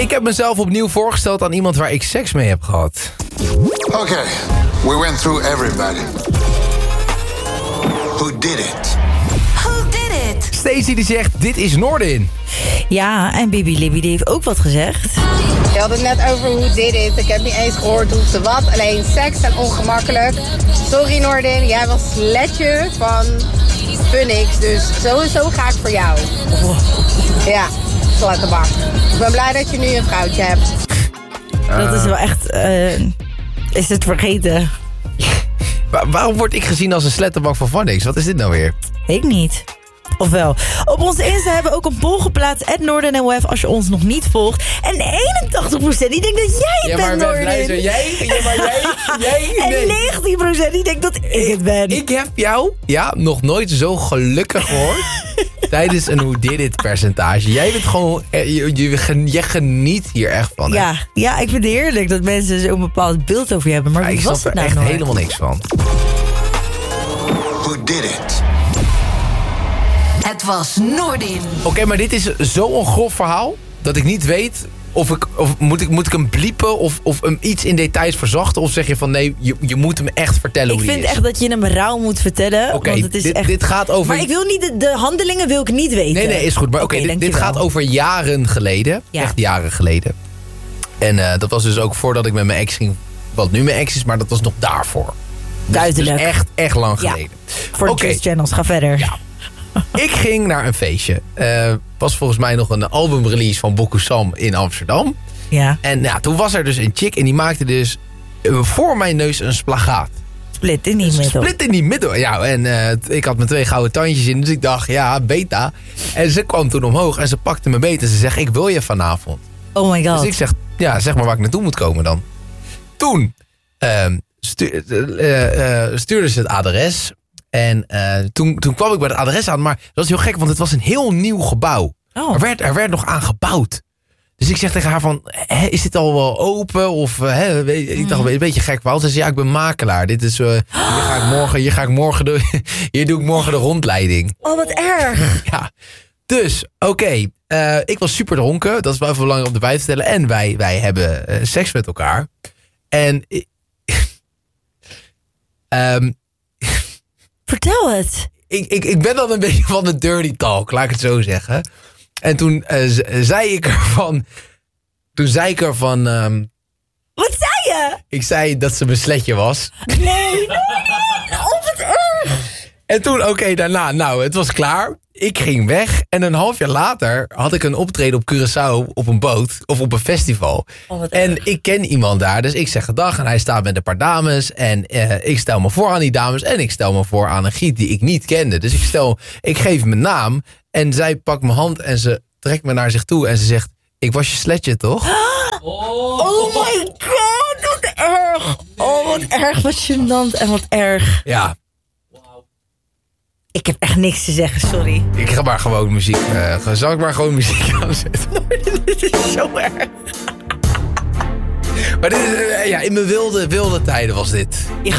Ik heb mezelf opnieuw voorgesteld aan iemand waar ik seks mee heb gehad. Okay, we went through everybody. Who did it? Who did it? Stacey die zegt, dit is Noordin. Ja, en Bibi Libby die heeft ook wat gezegd. Je had het net over hoe dit is. Ik heb niet eens gehoord hoe ze wat. Alleen seks en ongemakkelijk. Sorry Noordin, jij was sletje van Funix. Dus sowieso ga ik voor jou. Ja, slattenbak. Ik ben blij dat je nu een vrouwtje hebt. Dat is wel echt... is het vergeten? Waarom word ik gezien als een slettenbak van Vanix? Wat is dit nou weer? Ik niet. Ofwel, op onze Insta hebben we ook een poll geplaatst, @NoordenNWF, als je ons nog niet volgt. En 81% die denkt dat jij het bent, Noordin. Jij? En 19% die denkt dat ik het ben. Ik heb jou nog nooit zo gelukkig gehoord tijdens een Hoe Did It percentage. Jij bent gewoon, je geniet hier echt van. Hè? Ja, ik vind het heerlijk dat mensen zo'n bepaald beeld over je hebben. Maar ik wat was snap het er nou echt nog? helemaal niks van. Who did it? Het was Noordin. Oké, maar dit is zo'n grof verhaal dat ik niet weet of moet ik hem bliepen of hem iets in details verzachten, of zeg je van nee, je moet hem echt vertellen hoe hij is. Ik vind echt dat je hem rauw moet vertellen. Oké, want het is echt... dit gaat over... Maar ik wil niet de handelingen wil ik niet weten. Nee, is goed. Maar oké, dit gaat over jaren geleden. Ja. Echt jaren geleden. En dat was dus ook voordat ik met mijn ex ging, wat nu mijn ex is, maar dat was nog daarvoor. Duidelijk. Dus echt lang geleden. Voor de Juice Channels, ga verder. Ja. Ik ging naar een feestje. Was volgens mij nog een albumrelease van Boko Sam in Amsterdam. Ja. En toen was er dus een chick en die maakte dus voor mijn neus een splagaat. Split in die middel. Split in die middel, ja. En ik had mijn 2 gouden tandjes in, dus ik dacht, ja, beta. En ze kwam toen omhoog en ze pakte me beet en ze zegt, ik wil je vanavond. Oh my god. Dus ik zeg, ja, zeg maar waar ik naartoe moet komen dan. Toen stuurde ze het adres. En toen kwam ik bij het adres aan, maar dat was heel gek, want het was een heel nieuw gebouw. Oh. Er werd nog aan gebouwd. Dus ik zeg tegen haar van, is dit al wel open? Of, ik dacht een beetje gek verhaal. Ze zei, ja, ik ben makelaar. Dit is, hier doe ik morgen de rondleiding. Oh, wat erg. Ja, dus, oké. Ik was super dronken. Dat is wel even belangrijk om erbij te vertellen. En wij hebben seks met elkaar. En... Vertel het. Ik ben dan een beetje van de dirty talk, laat ik het zo zeggen. En toen zei ik ervan... Wat zei je? Ik zei dat ze mijn sletje was. Nee. Oh, wat erg. En toen, daarna, het was klaar. Ik ging weg en een half jaar later had ik een optreden op Curaçao op een boot of op een festival. Oh, en ik ken iemand daar, dus ik zeg gedag en hij staat met een paar dames. En ik stel me voor aan die dames en ik stel me voor aan een giet die ik niet kende. Dus ik geef mijn naam en zij pakt mijn hand en ze trekt me naar zich toe en ze zegt, ik was je sletje toch? Oh my god, wat erg. Oh, wat erg, wat gênant en wat erg. Ja. Ik heb echt niks te zeggen, sorry. Ik ga maar gewoon muziek. Zal ik maar gewoon muziek aanzetten? Dit is zo erg. Maar dit is, in mijn wilde tijden was dit. Je gaat